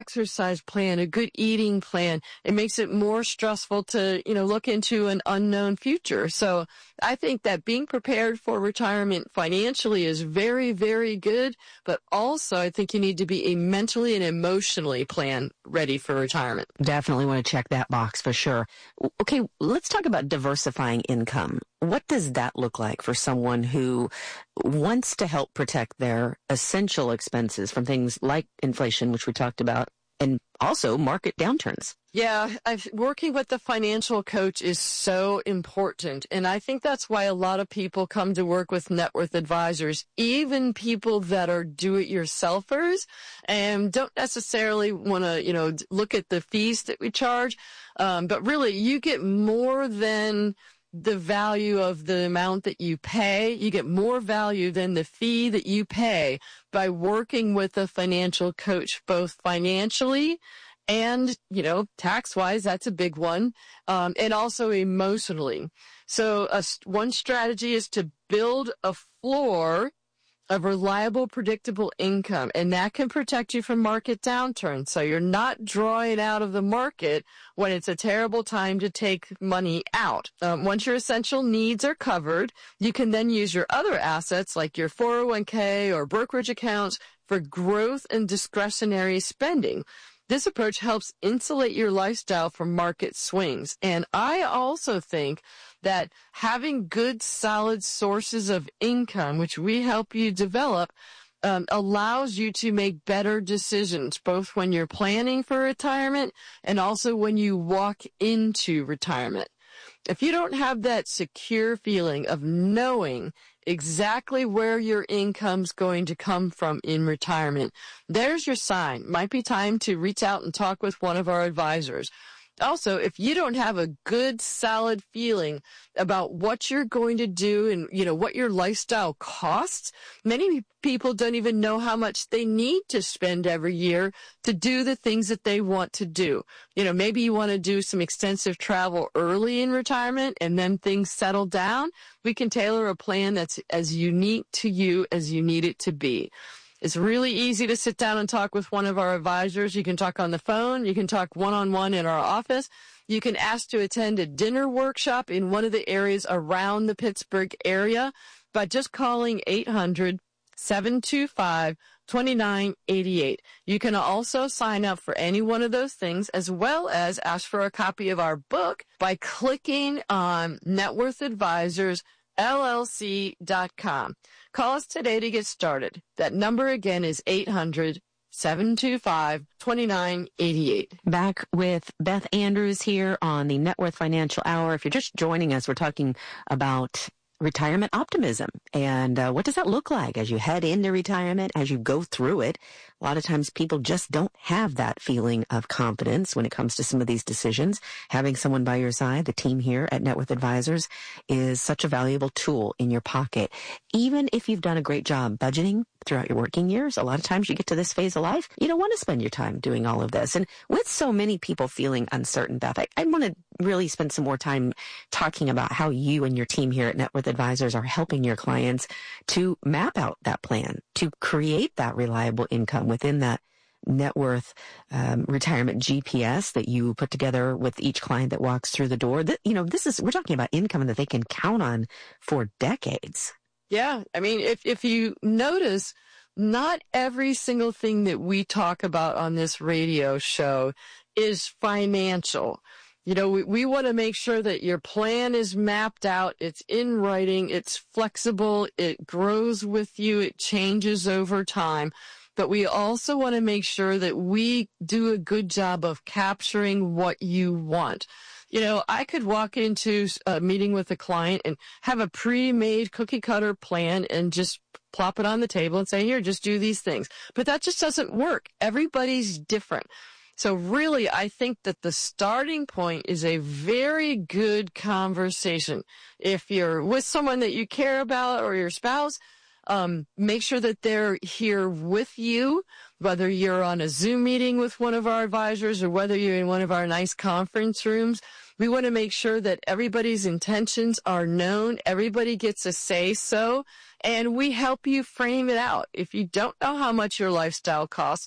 exercise plan, a good eating plan. It makes it more stressful to, look into an unknown future. So I think that being prepared for retirement financially is very, very good. But also I think you need to be mentally and emotionally ready for retirement. Definitely want to check that box for sure. Okay, let's talk about diversifying income. What does that look like for someone who wants to help protect their essential expenses from things like inflation, which we talked about, and also market downturns? Yeah, working with the financial coach is so important. And I think that's why a lot of people come to work with Net Worth Advisors, even people that are do-it-yourselfers and don't necessarily want to, look at the fees that we charge. But really, you get more than the value of the amount that you pay. You get more value than the fee that you pay by working with a financial coach, both financially and, tax-wise, that's a big one, and also emotionally. So one strategy is to build a floor of reliable, predictable income, and that can protect you from market downturns. So you're not drawing out of the market when it's a terrible time to take money out. Once your essential needs are covered, you can then use your other assets like your 401k or brokerage accounts for growth and discretionary spending. This approach helps insulate your lifestyle from market swings. And I also think that having good, solid sources of income, which we help you develop, allows you to make better decisions, both when you're planning for retirement and also when you walk into retirement. If you don't have that secure feeling of knowing exactly where your income's going to come from in retirement, there's your sign. Might be time to reach out and talk with one of our advisors. Also, if you don't have a good, solid feeling about what you're going to do and, what your lifestyle costs, many people don't even know how much they need to spend every year to do the things that they want to do. Maybe you want to do some extensive travel early in retirement and then things settle down. We can tailor a plan that's as unique to you as you need it to be. It's really easy to sit down and talk with one of our advisors. You can talk on the phone. You can talk one-on-one in our office. You can ask to attend a dinner workshop in one of the areas around the Pittsburgh area by just calling 800-725-2988. You can also sign up for any one of those things as well as ask for a copy of our book by clicking on Net Worth Advisors LLC.com. Call us today to get started. That number again is 800-725-2988. Back with Beth Andrews here on the Net Worth Financial Hour. If you're just joining us, we're talking about retirement optimism. And what does that look like as you head into retirement, as you go through it? A lot of times people just don't have that feeling of confidence when it comes to some of these decisions. Having someone by your side, the team here at Net Worth Advisors, is such a valuable tool in your pocket. Even if you've done a great job budgeting throughout your working years, a lot of times you get to this phase of life, you don't want to spend your time doing all of this. And with so many people feeling uncertain, Beth, I want to really spend some more time talking about how you and your team here at Net Worth Advisors are helping your clients to map out that plan, to create that reliable income within that net worth retirement GPS that you put together with each client that walks through the door. We're talking about income that they can count on for decades. Yeah. I mean, if you notice, not every single thing that we talk about on this radio show is financial. We want to make sure that your plan is mapped out, it's in writing, it's flexible, it grows with you, it changes over time. But we also want to make sure that we do a good job of capturing what you want. I could walk into a meeting with a client and have a pre-made cookie cutter plan and just plop it on the table and say, here, just do these things. But that just doesn't work. Everybody's different. So really, I think that the starting point is a very good conversation. If you're with someone that you care about or your spouse, make sure that they're here with you, whether you're on a Zoom meeting with one of our advisors or whether you're in one of our nice conference rooms. We want to make sure that everybody's intentions are known, everybody gets a say-so, and we help you frame it out. If you don't know how much your lifestyle costs,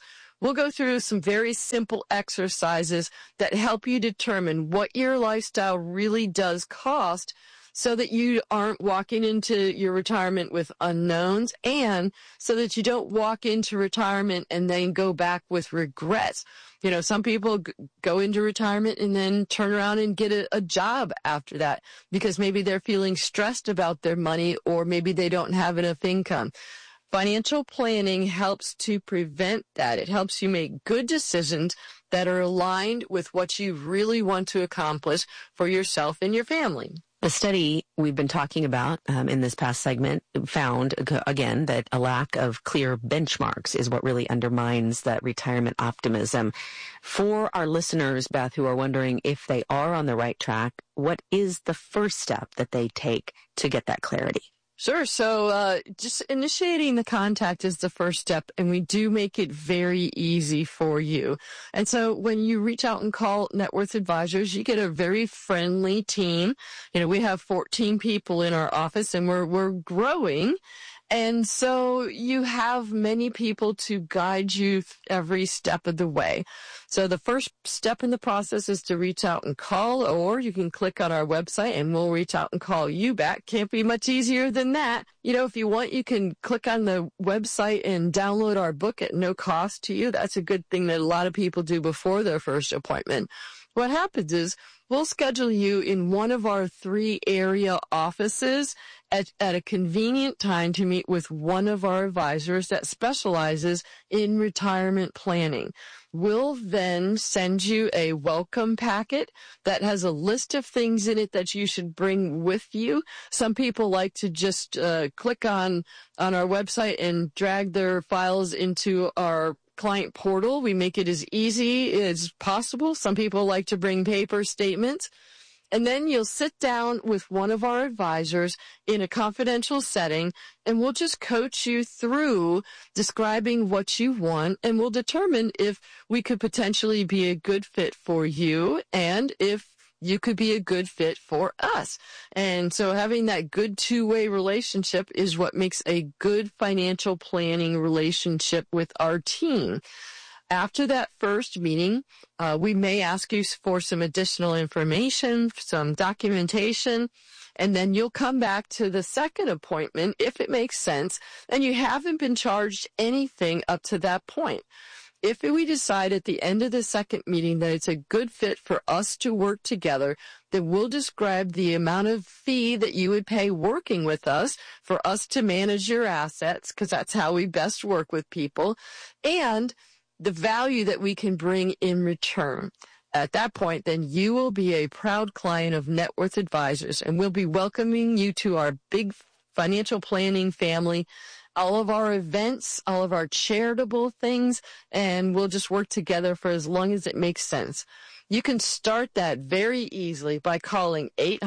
We'll go through some very simple exercises that help you determine what your lifestyle really does cost so that you aren't walking into your retirement with unknowns, and so that you don't walk into retirement and then go back with regrets. You know, some people go into retirement and then turn around and get a job after that because maybe they're feeling stressed about their money, or maybe they don't have enough income. Financial planning helps to prevent that. It helps you make good decisions that are aligned with what you really want to accomplish for yourself and your family. The study we've been talking about in this past segment found, again, that a lack of clear benchmarks is what really undermines that retirement optimism. For our listeners, Beth, who are wondering if they are on the right track, what is the first step that they take to get that clarity? Sure. So just initiating the contact is the first step, and we do make it very easy for you. And so when you reach out and call Net Worth Advisors, you get a very friendly team. You know, we have 14 people in our office, and we're growing. And so you have many people to guide you every step of the way. So the first step in the process is to reach out and call, or you can click on our website and we'll reach out and call you back. Can't be much easier than that. You know, if you want, you can click on the website and download our book at no cost to you. That's a good thing that a lot of people do before their first appointment. What happens is we'll schedule you in one of our 3 area offices at a convenient time to meet with one of our advisors that specializes in retirement planning. We'll then send you a welcome packet that has a list of things in it that you should bring with you. Some people like to just click on our website and drag their files into our client portal. We make it as easy as possible. Some people like to bring paper statements. And then you'll sit down with one of our advisors in a confidential setting, and we'll just coach you through describing what you want, and we'll determine if we could potentially be a good fit for you and if you could be a good fit for us. And so having that good two-way relationship is what makes a good financial planning relationship with our team. After that first meeting, we may ask you for some additional information, some documentation, and then you'll come back to the second appointment if it makes sense, and you haven't been charged anything up to that point. If we decide at the end of the second meeting that it's a good fit for us to work together, then we'll describe the amount of fee that you would pay working with us for us to manage your assets, because that's how we best work with people, and the value that we can bring in return. At that point, then you will be a proud client of Net Worth Advisors, and we'll be welcoming you to our big financial planning family, all of our events, all of our charitable things, and we'll just work together for as long as it makes sense. You can start that very easily by calling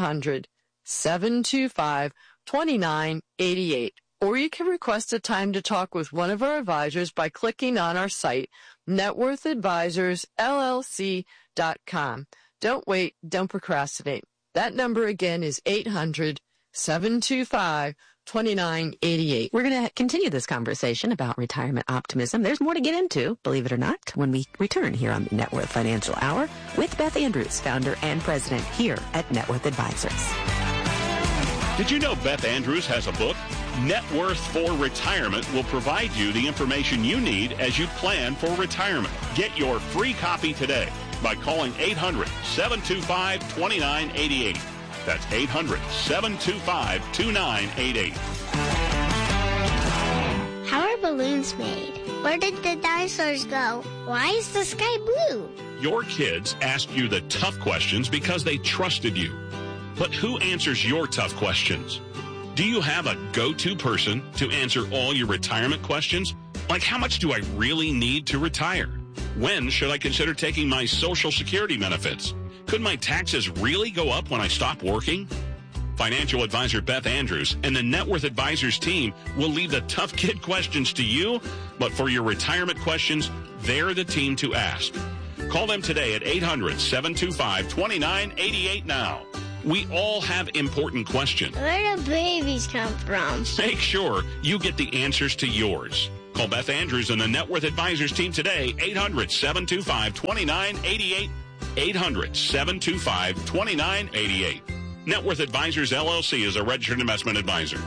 800-725-2988. Or you can request a time to talk with one of our advisors by clicking on our site, networthadvisorsllc.com. Don't wait. Don't procrastinate. That number again is 800-725-2988. We're going to continue this conversation about retirement optimism. There's more to get into, believe it or not, when we return here on the Net Worth Financial Hour with Beth Andrews, founder and president here at Net Worth Advisors. Did you know Beth Andrews has a book? Net Worth for Retirement will provide you the information you need as you plan for retirement. Get your free copy today by calling 800-725-2988. That's 800-725-2988. How are balloons made? Where did the dinosaurs go? Why is the sky blue? Your kids asked you the tough questions because they trusted you. But who answers your tough questions? Do you have a go-to person to answer all your retirement questions? Like, how much do I really need to retire? When should I consider taking my Social Security benefits? Could my taxes really go up when I stop working? Financial advisor Beth Andrews and the Net Worth Advisors team will leave the tough kid questions to you, but for your retirement questions, they're the team to ask. Call them today at 800-725-2988 now. We all have important questions. Where do babies come from? Make sure you get the answers to yours. Call Beth Andrews and the Net Worth Advisors team today, 800-725-2988, 800-725-2988. Net Worth Advisors, LLC is a registered investment advisor.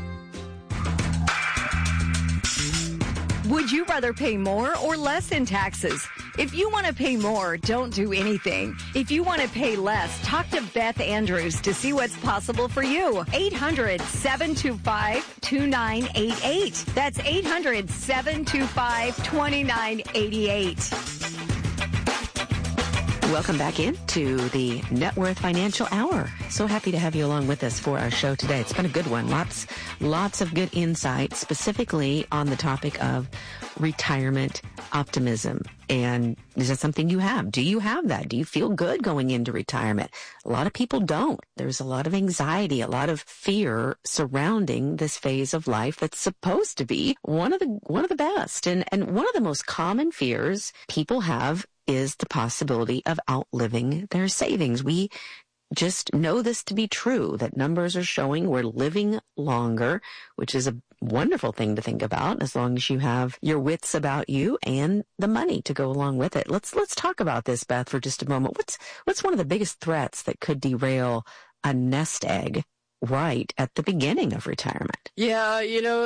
Would you rather pay more or less in taxes? If you want to pay more, don't do anything. If you want to pay less, talk to Beth Andrews to see what's possible for you. 800-725-2988. That's 800-725-2988. Welcome back into the Net Worth Financial Hour. So happy to have you along with us for our show today. It's been a good one. Lots of good insight, specifically on the topic of retirement optimism. And is that something you have? Do you have that? Do you feel good going into retirement? A lot of people don't. There's a lot of anxiety, a lot of fear surrounding this phase of life that's supposed to be one of the best. And one of the most common fears people have is the possibility of outliving their savings. We just know this to be true, that numbers are showing we're living longer, which is a wonderful thing to think about as long as you have your wits about you and the money to go along with it. Let's talk about this, Beth, for just a moment. What's one of the biggest threats that could derail a nest egg right at the beginning of retirement? Yeah,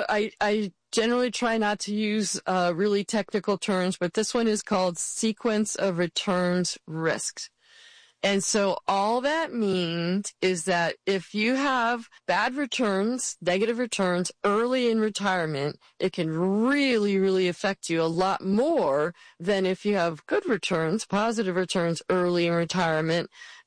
I generally try not to use really technical terms, but this one is called sequence of returns risks. And so all that means is that if you have bad returns, negative returns early in retirement, it can really, really affect you a lot more than if you have good returns, positive returns early in retirement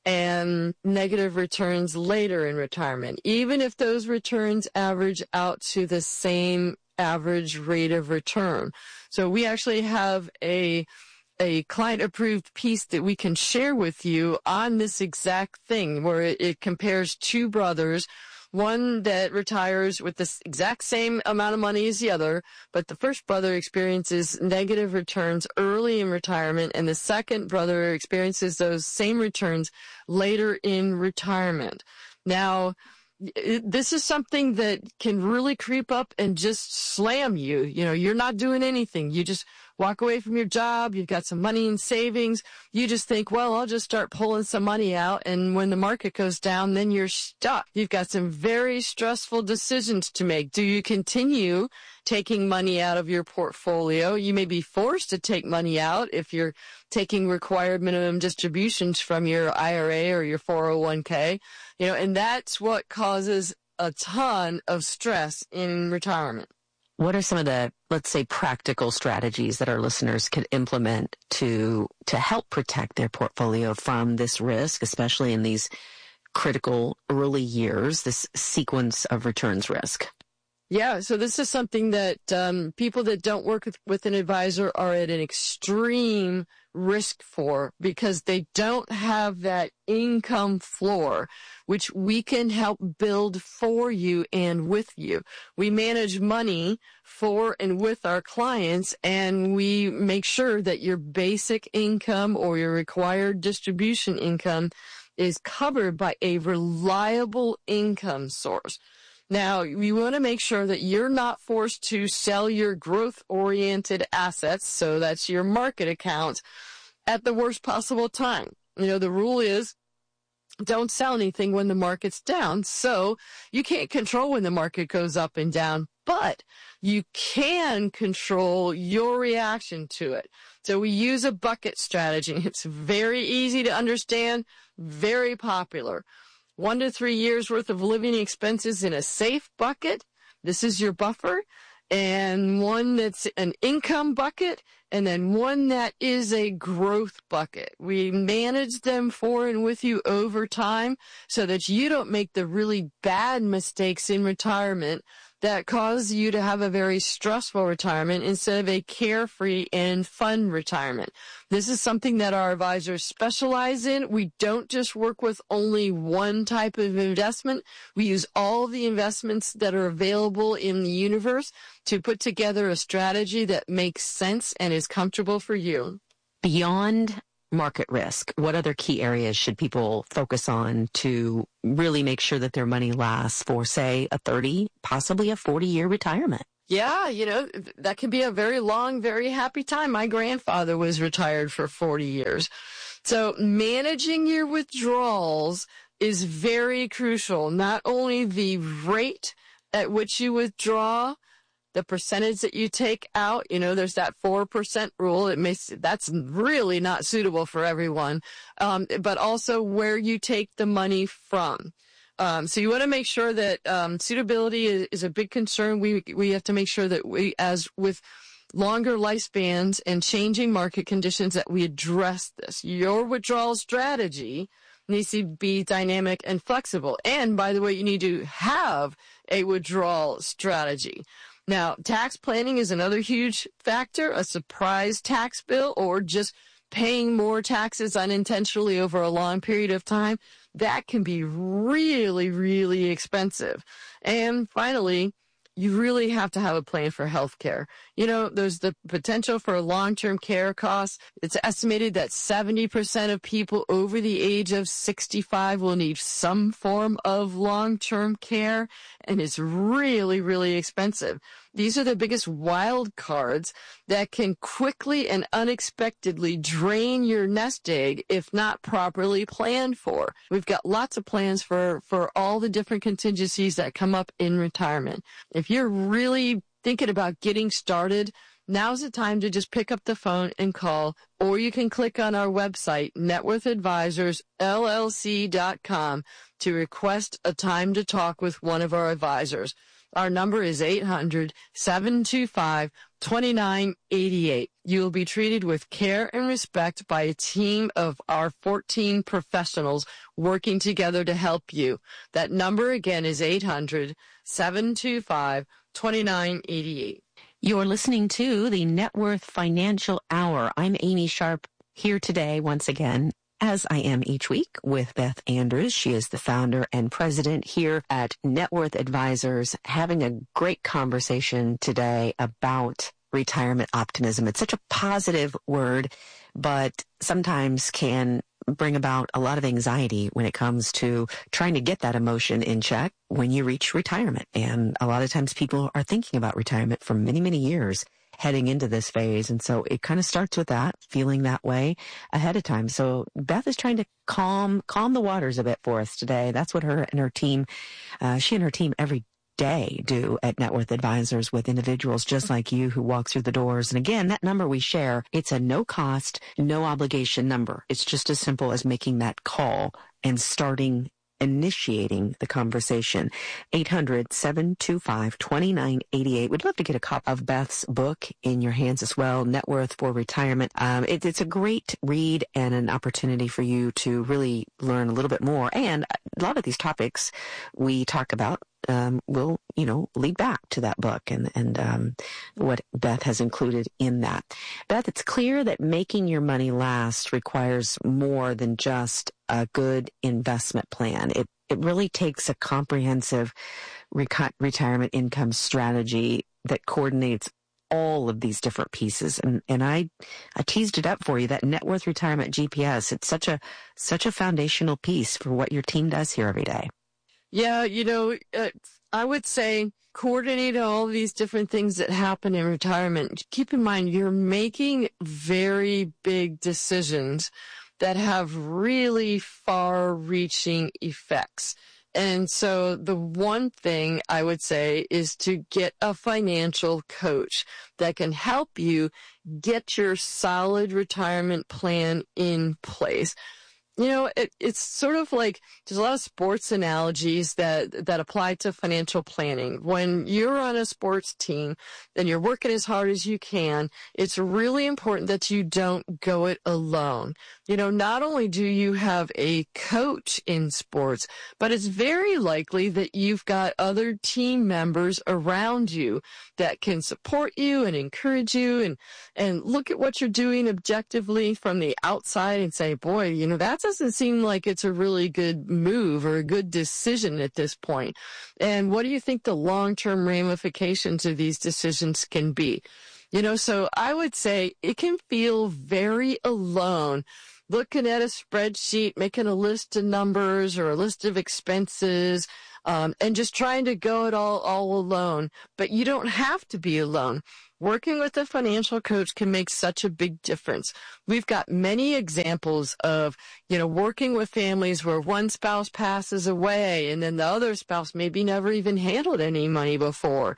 and negative returns later in retirement, even if those returns average out to the same average rate of return. So we actually have a client-approved piece that we can share with you on this exact thing, where it compares two brothers, one that retires with the exact same amount of money as the other, but the first brother experiences negative returns early in retirement, and the second brother experiences those same returns later in retirement. Now, this is something that can really creep up and just slam you. You're not doing anything. You just walk away from your job. You've got some money in savings. You just think, well, I'll just start pulling some money out. And when the market goes down, then you're stuck. You've got some very stressful decisions to make. Do you continue taking money out of your portfolio? You may be forced to take money out if you're taking required minimum distributions from your IRA or your 401k, and that's what causes a ton of stress in retirement. What are some of the, let's say, practical strategies that our listeners could implement to help protect their portfolio from this risk, especially in these critical early years, this sequence of returns risk? Yeah, so this is something that people that don't work with an advisor are at an extreme risk for, because they don't have that income floor, which we can help build for you and with you. We manage money for and with our clients, and we make sure that your basic income or your required distribution income is covered by a reliable income source. Now, we want to make sure that you're not forced to sell your growth-oriented assets, so that's your market account, at the worst possible time. The rule is don't sell anything when the market's down, so you can't control when the market goes up and down, but you can control your reaction to it. So we use a bucket strategy. It's very easy to understand, very popular. 1 to 3 years worth of living expenses in a safe bucket. This is your buffer. And one that's an income bucket, and then one that is a growth bucket. We manage them for and with you over time so that you don't make the really bad mistakes in retirement that cause you to have a very stressful retirement instead of a carefree and fun retirement. This is something that our advisors specialize in. We don't just work with only one type of investment. We use all the investments that are available in the universe to put together a strategy that makes sense and is comfortable for you. Beyond market risk, what other key areas should people focus on to really make sure that their money lasts for, say, a 30, possibly a 40-year retirement? Yeah, that can be a very long, very happy time. My grandfather was retired for 40 years. So managing your withdrawals is very crucial. Not only the rate at which you withdraw, the percentage that you take out, there's that 4% rule. That's really not suitable for everyone. But also where you take the money from. So you want to make sure that suitability is a big concern. We have to make sure that as with longer lifespans and changing market conditions, that we address this. Your withdrawal strategy needs to be dynamic and flexible. And by the way, you need to have a withdrawal strategy. Now, tax planning is another huge factor. A surprise tax bill or just paying more taxes unintentionally over a long period of time, that can be really, really expensive. And finally, you really have to have a plan for health care. There's the potential for long-term care costs. It's estimated that 70% of people over the age of 65 will need some form of long-term care, and it's really, really expensive. These are the biggest wild cards that can quickly and unexpectedly drain your nest egg if not properly planned for. We've got lots of plans for all the different contingencies that come up in retirement. If you're really thinking about getting started, now's the time to just pick up the phone and call, or you can click on our website, networthadvisorsllc.com, to request a time to talk with one of our advisors. Our number is 800-725-2988. You will be treated with care and respect by a team of our 14 professionals working together to help you. That number again is 800-725-2988. You're listening to the Net Worth Financial Hour. I'm Amy Sharp, here today once again, as I am each week, with Beth Andrews. She is the founder and president here at Net Worth Advisors, having a great conversation today about retirement optimism. It's such a positive word, but sometimes can bring about a lot of anxiety when it comes to trying to get that emotion in check when you reach retirement. And a lot of times people are thinking about retirement for many, many years heading into this phase. And so it kind of starts with that, feeling that way ahead of time. So Beth is trying to calm the waters a bit for us today. That's what she and her team every day do at Net Worth Advisors with individuals just like you who walk through the doors. And again, that number we share, it's a no cost, no obligation number. It's just as simple as making that call and initiating the conversation. 800-725-2988. We'd love to get a copy of Beth's book in your hands as well, Net Worth for Retirement. It's a great read and an opportunity for you to really learn a little bit more. And a lot of these topics we talk about will, lead back to that book and what Beth has included in that. Beth, it's clear that making your money last requires more than just a good investment plan. It really takes a comprehensive retirement income strategy that coordinates all of these different pieces. And I teased it up for you, that Net Worth Retirement GPS. It's such a foundational piece for what your team does here every day. Yeah, I would say coordinate all these different things that happen in retirement. Keep in mind, you're making very big decisions that have really far-reaching effects. And so the one thing I would say is to get a financial coach that can help you get your solid retirement plan in place. It's sort of like there's a lot of sports analogies that apply to financial planning. When you're on a sports team and you're working as hard as you can, it's really important that you don't go it alone. Not only do you have a coach in sports, but it's very likely that you've got other team members around you that can support you and encourage you and look at what you're doing objectively from the outside and say, boy, that doesn't seem like it's a really good move or a good decision at this point. And what do you think the long-term ramifications of these decisions can be? So I would say it can feel very alone looking at a spreadsheet, making a list of numbers or a list of expenses, and just trying to go it all alone. But you don't have to be alone. Working with a financial coach can make such a big difference. We've got many examples of, working with families where one spouse passes away and then the other spouse maybe never even handled any money before,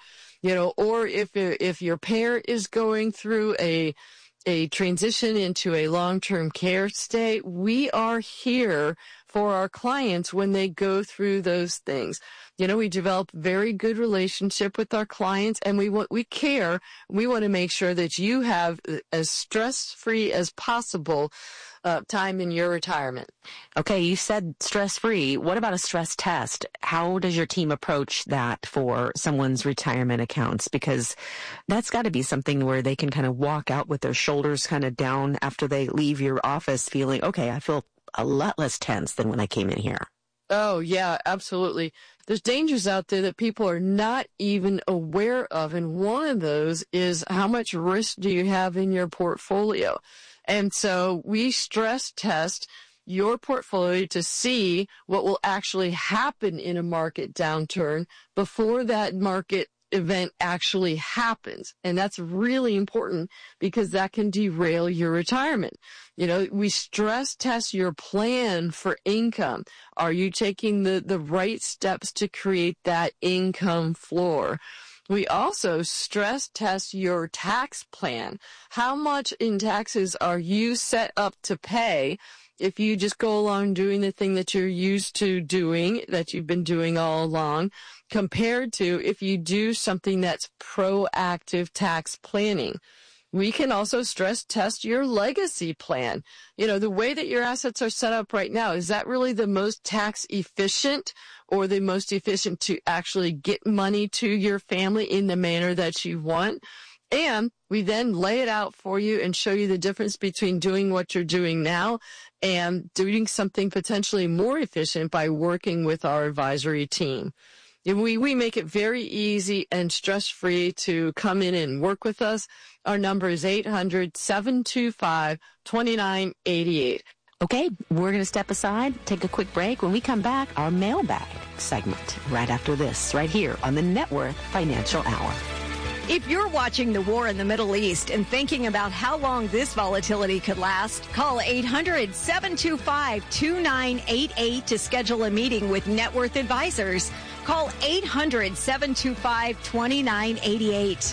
or if your parent is going through a transition into a long-term care stay, we are here for our clients when they go through those things. We develop very good relationship with our clients, and we care. We want to make sure that you have as stress-free as possible time in your retirement. Okay, you said stress-free. What about a stress test? How does your team approach that for someone's retirement accounts? Because that's got to be something where they can kind of walk out with their shoulders kind of down after they leave your office feeling, okay, I feel a lot less tense than when I came in here. Oh, yeah, absolutely. There's dangers out there that people are not even aware of, and one of those is how much risk do you have in your portfolio? And so we stress test your portfolio to see what will actually happen in a market downturn before that market event actually happens. And that's really important because that can derail your retirement. We stress test your plan for income. Are you taking the right steps to create that income floor? We also stress test your tax plan. How much in taxes are you set up to pay if you just go along doing the thing that you're used to doing, that you've been doing all along, compared to if you do something that's proactive tax planning? We can also stress test your legacy plan. The way that your assets are set up right now, is that really the most tax efficient or the most efficient to actually get money to your family in the manner that you want? And we then lay it out for you and show you the difference between doing what you're doing now and doing something potentially more efficient by working with our advisory team. We make it very easy and stress-free to come in and work with us. Our number is 800-725-2988. Okay, we're going to step aside, take a quick break. When we come back, our mailbag segment right after this, right here on the Net Worth Financial Hour. If you're watching the war in the Middle East and thinking about how long this volatility could last, call 800-725-2988 to schedule a meeting with Net Worth Advisors. Call 800-725-2988.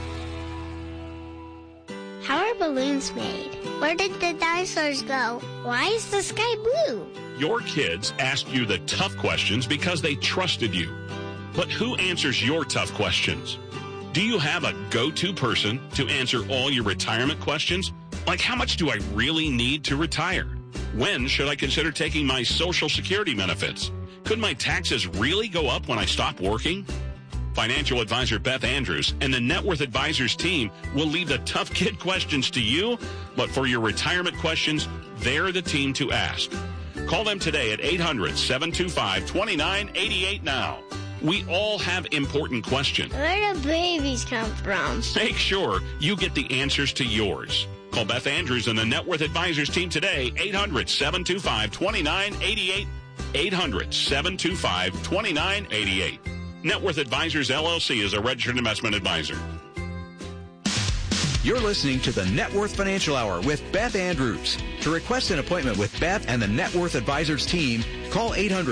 How are balloons made? Where did the dinosaurs go? Why is the sky blue? Your kids ask you the tough questions because they trusted you. But who answers your tough questions? Do you have a go-to person to answer all your retirement questions? Like, how much do I really need to retire? When should I consider taking my Social Security benefits? Could my taxes really go up when I stop working? Financial advisor Beth Andrews and the Net Worth Advisors team will leave the tough kid questions to you, but for your retirement questions, they're the team to ask. Call them today at 800-725-2988 now. We all have important questions. Where do babies come from? Make sure you get the answers to yours. Call Beth Andrews and the Net Worth Advisors team today, 800-725-2988, 800-725-2988. Net Worth Advisors, LLC is a registered investment advisor. You're listening to the Net Worth Financial Hour with Beth Andrews. To request an appointment with Beth and the Net Worth Advisors team, call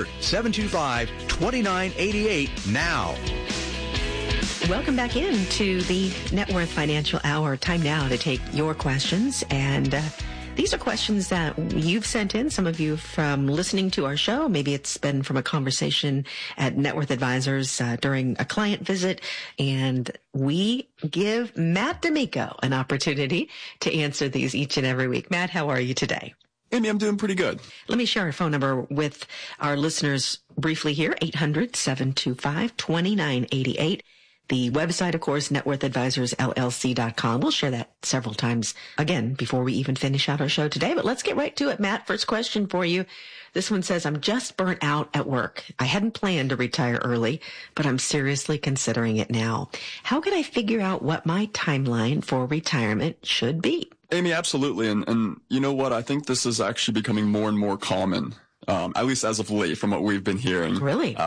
800-725-2988 now. Welcome back into the Net Worth Financial Hour. Time now to take your questions. And these are questions that you've sent in, some of you from listening to our show. Maybe it's been from a conversation at Net Worth Advisors during a client visit. And we give Matt D'Amico an opportunity to answer these each and every week. Matt, how are you today? Amy, I'm doing pretty good. Let me share our phone number with our listeners briefly here, 800-725-2988. The website, of course, networthadvisorsllc.com. We'll share that several times again before we even finish out our show today. But let's get right to it, Matt. First question for you. This one says, I'm just burnt out at work. I hadn't planned to retire early, but I'm seriously considering it now. How can I figure out what my timeline for retirement should be? Amy, absolutely. And you know what? I think this is actually becoming more and more common, at least as of late from what we've been hearing. Really?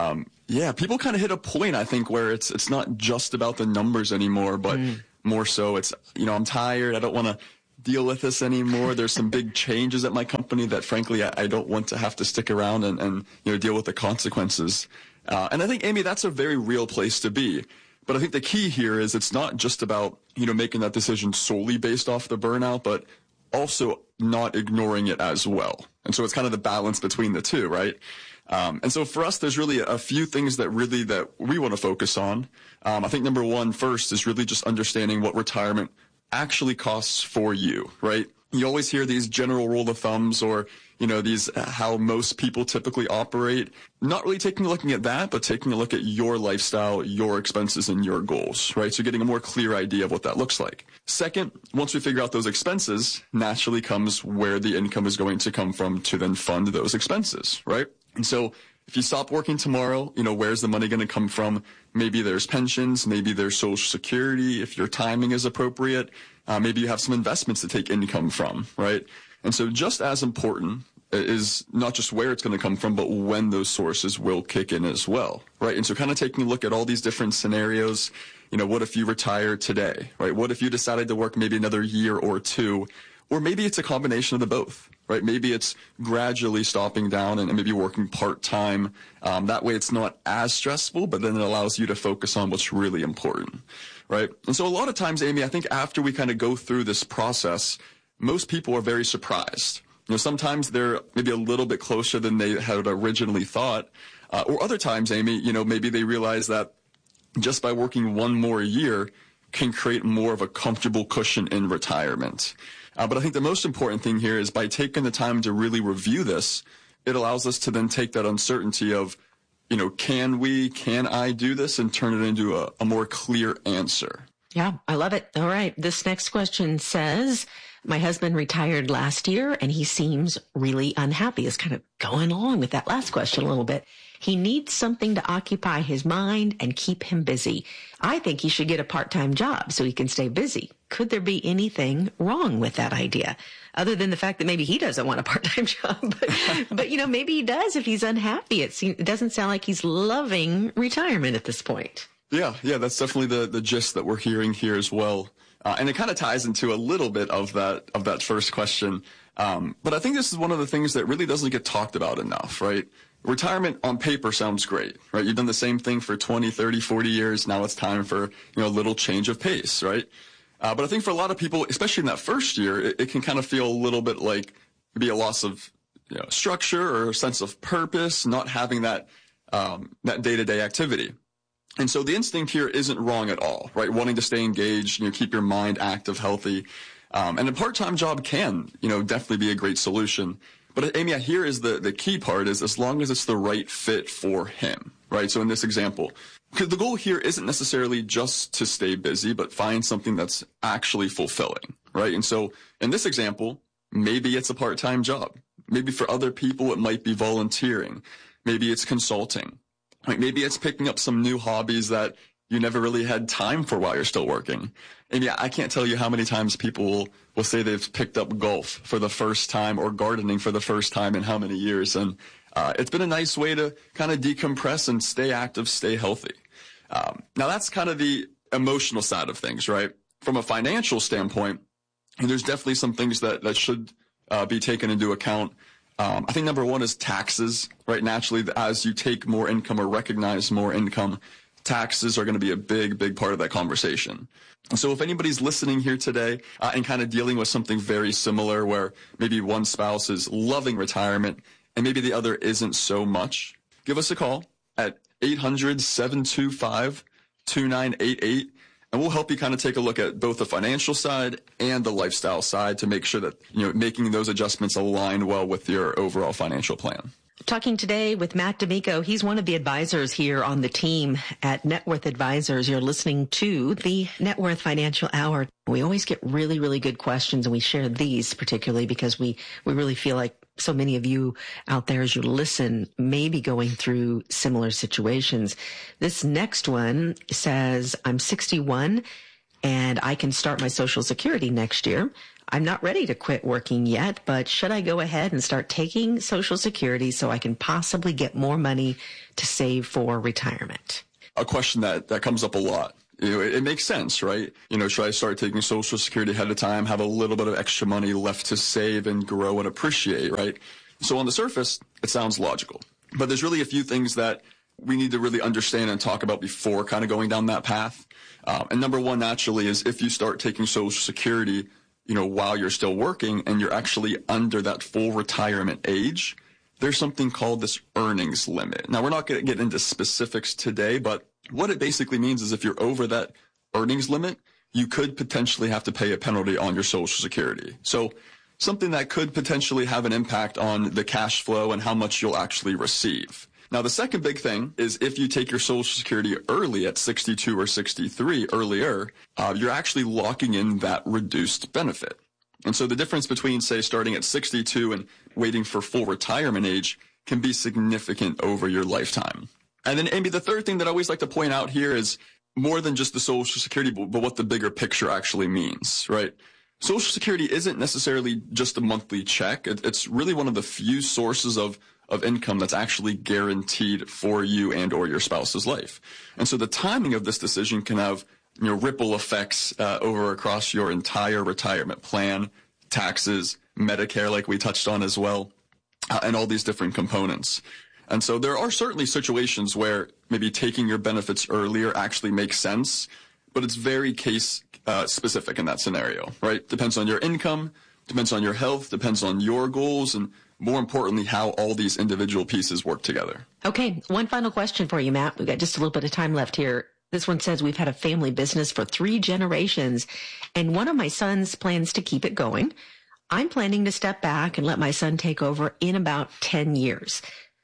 Yeah, people kind of hit a point, I think, where it's not just about the numbers anymore, but more so it's, I'm tired. I don't want to deal with this anymore. There's some big changes at my company that, frankly, I don't want to have to stick around and deal with the consequences. And I think, Amy, that's a very real place to be. But I think the key here is it's not just about, making that decision solely based off the burnout, but also not ignoring it as well. And so it's kind of the balance between the two, right? And so for us, there's really a few things that we want to focus on. I think number one first is really just understanding what retirement actually costs for you, right? You always hear these general rule of thumbs or, these how most people typically operate. Not really looking at that, but taking a look at your lifestyle, your expenses, and your goals, right? So getting a more clear idea of what that looks like. Second, once we figure out those expenses, naturally comes where the income is going to come from to then fund those expenses, right? And so if you stop working tomorrow, where's the money going to come from? Maybe there's pensions, maybe there's Social Security, if your timing is appropriate. Maybe you have some investments to take income from, right? And so just as important is not just where it's going to come from, but when those sources will kick in as well, right? And so kind of taking a look at all these different scenarios, what if you retire today, right? What if you decided to work maybe another year or two? Or maybe it's a combination of the both, right? Maybe it's gradually stopping down and maybe working part-time. That way it's not as stressful, but then it allows you to focus on what's really important, right? And so a lot of times, Amy, I think after we kind of go through this process, most people are very surprised. Sometimes they're maybe a little bit closer than they had originally thought. Or other times, Amy, maybe they realize that just by working one more year can create more of a comfortable cushion in retirement. But I think the most important thing here is by taking the time to really review this, it allows us to then take that uncertainty of, can I do this and turn it into a more clear answer? Yeah, I love it. All right. This next question says, my husband retired last year and he seems really unhappy. It's kind of going along with that last question a little bit. He needs something to occupy his mind and keep him busy. I think he should get a part-time job so he can stay busy. Could there be anything wrong with that idea? Other than the fact that maybe he doesn't want a part-time job, but maybe he does if he's unhappy. It doesn't sound like he's loving retirement at this point. Yeah, that's definitely the gist that we're hearing here as well. And it kind of ties into a little bit of that first question. But I think this is one of the things that really doesn't get talked about enough, right? Retirement on paper sounds great, right? You've done the same thing for 20, 30, 40 years. Now it's time for, a little change of pace, right? But I think for a lot of people, especially in that first year, it can kind of feel a little bit like maybe a loss of, structure or a sense of purpose, not having that day-to-day activity. And so the instinct here isn't wrong at all, right? Wanting to stay engaged, keep your mind active, healthy. And a part-time job can, definitely be a great solution. But Amy, here is the key part is as long as it's the right fit for him, right? So in this example, because the goal here isn't necessarily just to stay busy, but find something that's actually fulfilling, right? And so in this example, maybe it's a part-time job. Maybe for other people, it might be volunteering. Maybe it's consulting. Like maybe it's picking up some new hobbies that you never really had time for while you're still working. And yeah, I can't tell you how many times people will say they've picked up golf for the first time or gardening for the first time in how many years. And it's been a nice way to kind of decompress and stay active, stay healthy. Now that's kind of the emotional side of things, right? From a financial standpoint, there's definitely some things that should be taken into account. I think number one is taxes, right? Naturally, as you take more income or recognize more income, taxes are going to be a big, big part of that conversation. So if anybody's listening here today and kind of dealing with something very similar where maybe one spouse is loving retirement and maybe the other isn't so much, give us a call at 800-725-2988. And we'll help you kind of take a look at both the financial side and the lifestyle side to make sure that, making those adjustments align well with your overall financial plan. Talking today with Matt D'Amico. He's one of the advisors here on the team at Net Worth Advisors. You're listening to the Net Worth Financial Hour. We always get really, really good questions, and we share these particularly because we really feel like so many of you out there as you listen may be going through similar situations. This next one says, I'm 61 and I can start my Social Security next year. I'm not ready to quit working yet, but should I go ahead and start taking Social Security so I can possibly get more money to save for retirement? A question that comes up a lot. It makes sense, right? Should I start taking Social Security ahead of time, have a little bit of extra money left to save and grow and appreciate, right? So on the surface, it sounds logical. But there's really a few things that we need to really understand and talk about before kind of going down that path. And number one, naturally, is if you start taking Social Security, while you're still working and you're actually under that full retirement age, there's something called this earnings limit. Now, we're not going to get into specifics today, but what it basically means is if you're over that earnings limit, you could potentially have to pay a penalty on your Social Security. So something that could potentially have an impact on the cash flow and how much you'll actually receive. Now, the second big thing is if you take your Social Security early at 62 or 63 earlier, you're actually locking in that reduced benefit. And so the difference between, say, starting at 62 and waiting for full retirement age can be significant over your lifetime. And then, Amy, the third thing that I always like to point out here is more than just the Social Security, but what the bigger picture actually means, right? Social Security isn't necessarily just a monthly check. It's really one of the few sources of income that's actually guaranteed for you and or your spouse's life. And so the timing of this decision can have ripple effects over across your entire retirement plan, taxes, Medicare, like we touched on as well, and all these different components. And so there are certainly situations where maybe taking your benefits earlier actually makes sense, but it's very case specific in that scenario, right? Depends on your income, depends on your health, depends on your goals, and more importantly, how all these individual pieces work together. Okay, one final question for you, Matt. We've got just a little bit of time left here. This one says, we've had a family business for 3 generations, and one of my sons plans to keep it going. I'm planning to step back and let my son take over in about 10 years.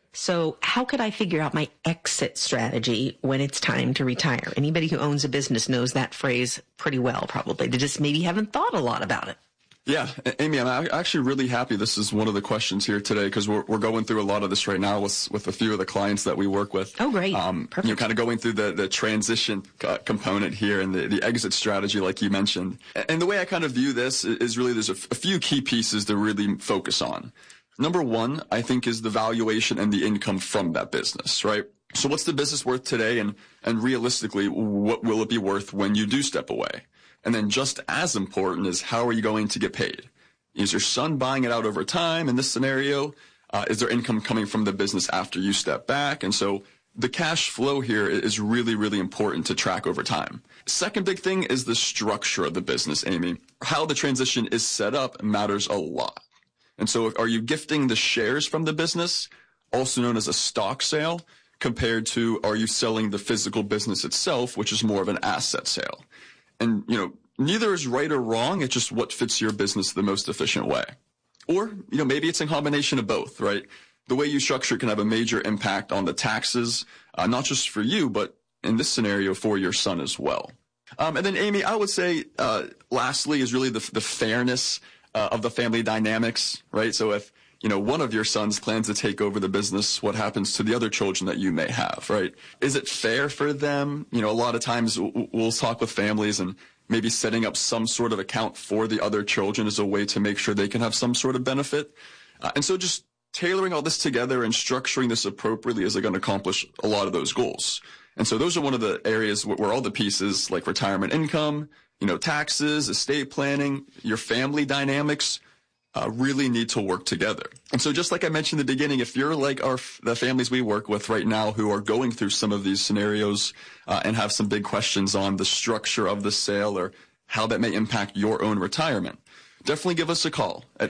So how could I figure out my exit strategy when it's time to retire? Anybody who owns a business knows that phrase pretty well, probably. They just maybe haven't thought a lot about it. Yeah, Amy, I'm actually really happy this is one of the questions here today because we're going through a lot of this right now with a few of the clients that we work with. Oh, great. Perfect. Kind of going through the transition component here and the exit strategy like you mentioned. And the way I kind of view this is really there's a few key pieces to really focus on. Number one, I think, is the valuation and the income from that business, right? So what's the business worth today and realistically, what will it be worth when you do step away? And then just as important is how are you going to get paid? Is your son buying it out over time in this scenario? Is there income coming from the business after you step back? And so the cash flow here is really, really important to track over time. Second big thing is the structure of the business, Amy. How the transition is set up matters a lot. And so are you gifting the shares from the business, also known as a stock sale, compared to are you selling the physical business itself, which is more of an asset sale? And, neither is right or wrong. It's just what fits your business the most efficient way. Or, maybe it's a combination of both, right? The way you structure it can have a major impact on the taxes, not just for you, but in this scenario for your son as well. And then, Amy, I would say, lastly, is really the fairness of the family dynamics, right? So if, one of your sons plans to take over the business, what happens to the other children that you may have, right? Is it fair for them? A lot of times we'll talk with families and maybe setting up some sort of account for the other children is a way to make sure they can have some sort of benefit. And so just tailoring all this together and structuring this appropriately is going to accomplish a lot of those goals. And so those are one of the areas where all the pieces like retirement income, taxes, estate planning, your family dynamics, really need to work together. And so just like I mentioned in the beginning, if you're like the families we work with right now who are going through some of these scenarios and have some big questions on the structure of the sale or how that may impact your own retirement, definitely give us a call at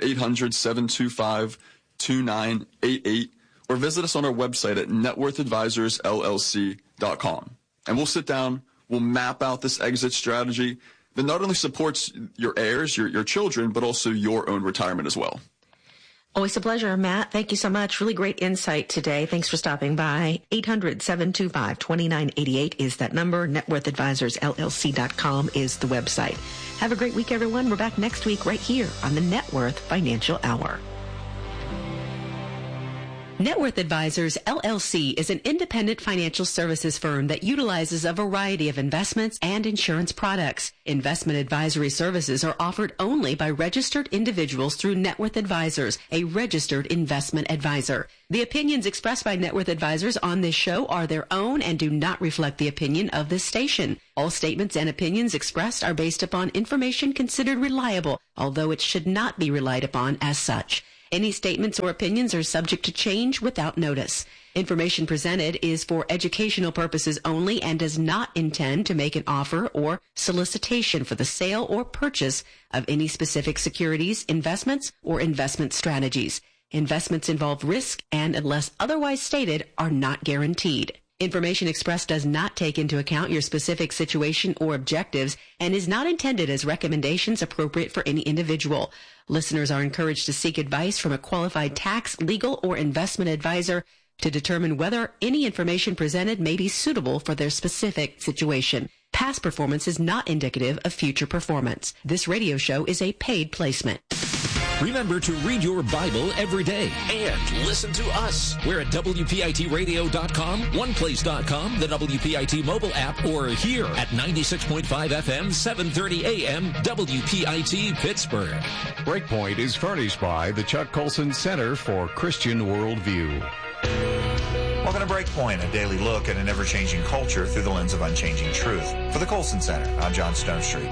800-725-2988 or visit us on our website at networthadvisorsllc.com. And we'll sit down, we'll map out this exit strategy that not only supports your heirs, your children, but also your own retirement as well. Always a pleasure, Matt. Thank you so much. Really great insight today. Thanks for stopping by. 800-725-2988 is that number. NetworthAdvisorsLLC.com is the website. Have a great week, everyone. We're back next week right here on the Net Worth Financial Hour. Net Worth Advisors, LLC is an independent financial services firm that utilizes a variety of investments and insurance products. Investment advisory services are offered only by registered individuals through Net Worth Advisors, a registered investment advisor. The opinions expressed by Net Worth Advisors on this show are their own and do not reflect the opinion of this station. All statements and opinions expressed are based upon information considered reliable, although it should not be relied upon as such. Any statements or opinions are subject to change without notice. Information presented is for educational purposes only and does not intend to make an offer or solicitation for the sale or purchase of any specific securities, investments, or investment strategies. Investments involve risk and, unless otherwise stated, are not guaranteed. Information expressed does not take into account your specific situation or objectives and is not intended as recommendations appropriate for any individual. Listeners are encouraged to seek advice from a qualified tax, legal, or investment advisor to determine whether any information presented may be suitable for their specific situation. Past performance is not indicative of future performance. This radio show is a paid placement. Remember to read your Bible every day and listen to us. We're at WPITradio.com, OnePlace.com, the WPIT mobile app, or here at 96.5 FM, 730 AM, WPIT Pittsburgh. Breakpoint is furnished by the Chuck Colson Center for Christian Worldview. Welcome to Breakpoint, a daily look at an ever-changing culture through the lens of unchanging truth. For the Colson Center on John Stone Street.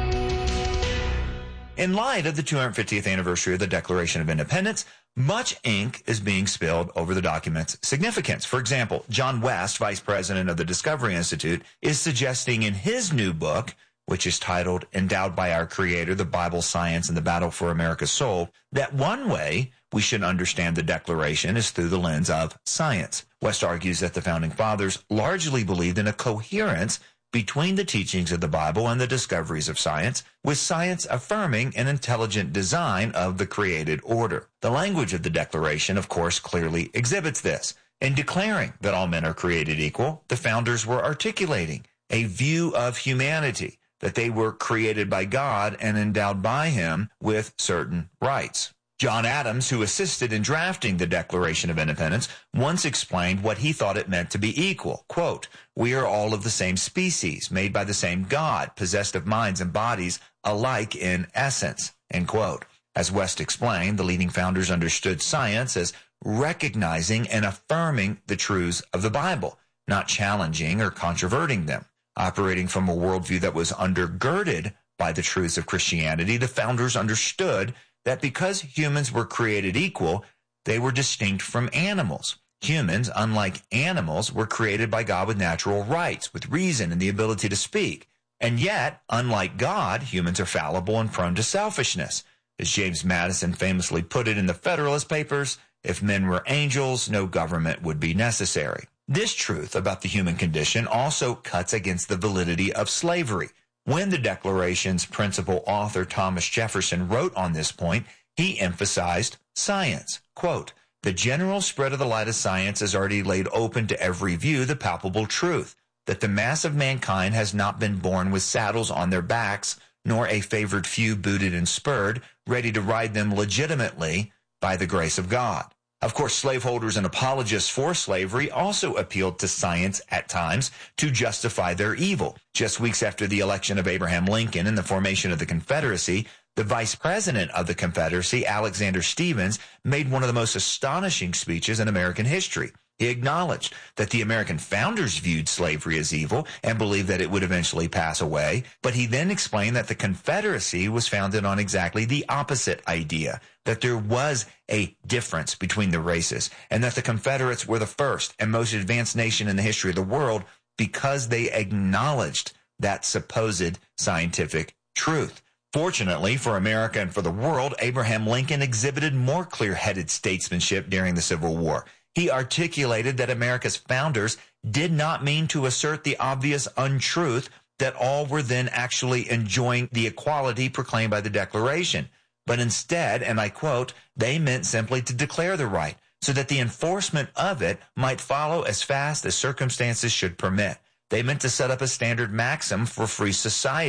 In light of the 250th anniversary of the Declaration of Independence, much ink is being spilled over the document's significance. For example, John West, vice president of the Discovery Institute, is suggesting in his new book, which is titled Endowed by Our Creator, the Bible, Science, and the Battle for America's Soul, that one way we should understand the Declaration is through the lens of science. West argues that the Founding Fathers largely believed in a coherence between the teachings of the Bible and the discoveries of science, with science affirming an intelligent design of the created order. The language of the Declaration, of course, clearly exhibits this. In declaring that all men are created equal, the founders were articulating a view of humanity, that they were created by God and endowed by Him with certain rights. John Adams, who assisted in drafting the Declaration of Independence, once explained what he thought it meant to be equal. Quote, "We are all of the same species, made by the same God, possessed of minds and bodies alike in essence." End quote. As West explained, the leading founders understood science as recognizing and affirming the truths of the Bible, not challenging or controverting them. Operating from a worldview that was undergirded by the truths of Christianity, the founders understood that because humans were created equal, they were distinct from animals. Humans, unlike animals, were created by God with natural rights, with reason and the ability to speak. And yet, unlike God, humans are fallible and prone to selfishness. As James Madison famously put it in the Federalist Papers, if men were angels, no government would be necessary. This truth about the human condition also cuts against the validity of slavery. When the Declaration's principal author, Thomas Jefferson, wrote on this point, he emphasized science. Quote, "The general spread of the light of science has already laid open to every view the palpable truth, that the mass of mankind has not been born with saddles on their backs, nor a favored few booted and spurred, ready to ride them legitimately by the grace of God." Of course, slaveholders and apologists for slavery also appealed to science at times to justify their evil. Just weeks after the election of Abraham Lincoln and the formation of the Confederacy, the vice president of the Confederacy, Alexander Stephens, made one of the most astonishing speeches in American history. He acknowledged that the American founders viewed slavery as evil and believed that it would eventually pass away, but he then explained that the Confederacy was founded on exactly the opposite idea, that there was a difference between the races, and that the Confederates were the first and most advanced nation in the history of the world because they acknowledged that supposed scientific truth. Fortunately for America and for the world, Abraham Lincoln exhibited more clear-headed statesmanship during the Civil War. He articulated that America's founders did not mean to assert the obvious untruth that all were then actually enjoying the equality proclaimed by the Declaration, but instead, and I quote, "they meant simply to declare the right so that the enforcement of it might follow as fast as circumstances should permit. They meant to set up a standard maxim for free society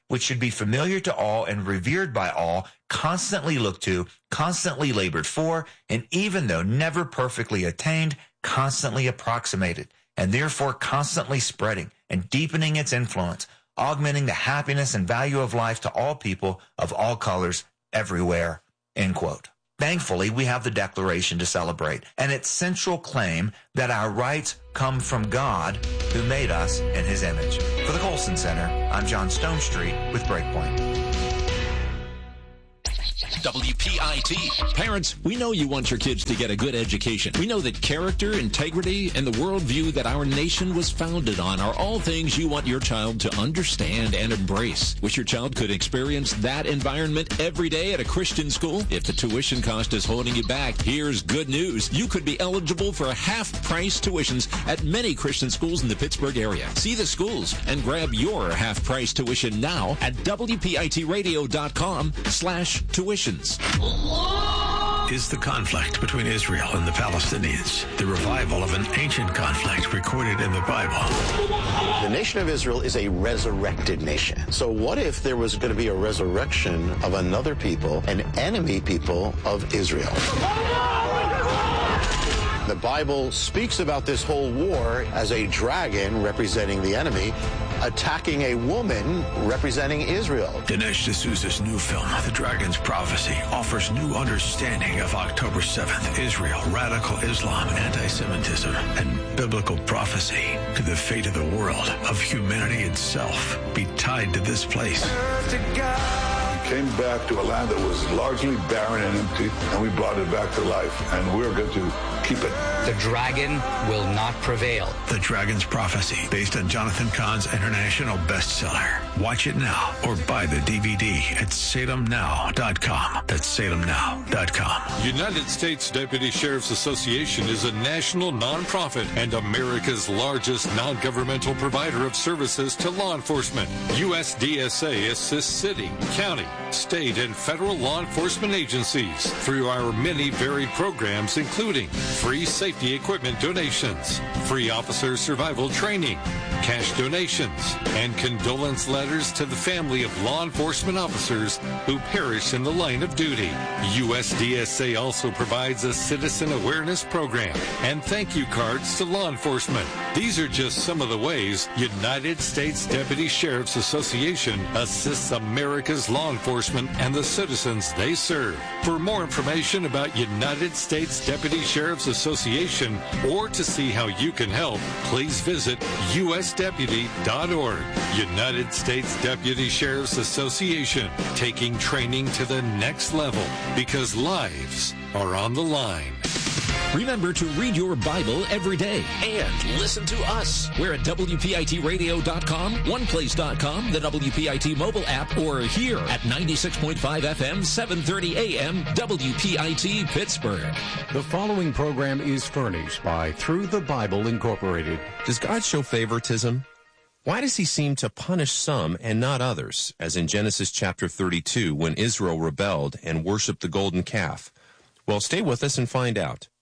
which should be familiar to all and revered by all, constantly looked to, constantly labored for, and even though never perfectly attained, constantly approximated, and therefore constantly spreading and deepening its influence, augmenting the happiness and value of life to all people of all colors everywhere." End quote. Thankfully, we have the Declaration to celebrate and its central claim that our rights come from God who made us in his image. For the Colson Center, I'm John Stonestreet with Breakpoint. WPIT. Parents, we know you want your kids to get a good education. We know that character, integrity, and the worldview that our nation was founded on are all things you want your child to understand and embrace. Wish your child could experience that environment every day at a Christian school? If the tuition cost is holding you back, here's good news. You could be eligible for half-price tuitions at many Christian schools in the Pittsburgh area. See the schools and grab your half-price tuition now at WPITradio.com/tuitions. Is the conflict between Israel and the Palestinians the revival of an ancient conflict recorded in the Bible? The nation of Israel is a resurrected nation. So what if there was going to be a resurrection of another people, an enemy people of Israel? The Bible speaks about this whole war as a dragon representing the enemy attacking a woman representing Israel. Dinesh D'Souza's new film, The Dragon's Prophecy, offers new understanding of October 7th, Israel, radical Islam, anti-Semitism, and biblical prophecy. Could the fate of the world, of humanity itself, be tied to this place? Came back to a land that was largely barren and empty, and we brought it back to life, and we're going to keep it. The dragon will not prevail. The Dragon's Prophecy, based on Jonathan Cahn's international bestseller. Watch it now or buy the DVD at salemnow.com. That's salemnow.com. United States Deputy Sheriff's Association is a national nonprofit and America's largest non-governmental provider of services to law enforcement. USDSA assists city, county, state, and federal law enforcement agencies through our many varied programs, including free safety equipment donations, free officer survival training, cash donations, and condolence letters to the family of law enforcement officers who perish in the line of duty. USDSA also provides a citizen awareness program and thank you cards to law enforcement. These are just some of the ways United States Deputy Sheriff's Association assists America's law enforcement and the citizens they serve. For more information about United States Deputy Sheriff's Association or to see how you can help, please visit usdeputy.org. United States Deputy Sheriff's Association, taking training to the next level because lives are on the line. Remember to read your Bible every day and listen to us. We're at WPITradio.com, OnePlace.com, the WPIT mobile app, or here at 96.5 FM, 730 AM, WPIT Pittsburgh. The following program is furnished by Through the Bible Incorporated. Does God show favoritism? Why does he seem to punish some and not others, as in Genesis chapter 32 when Israel rebelled and worshipped the golden calf? Well, stay with us and find out.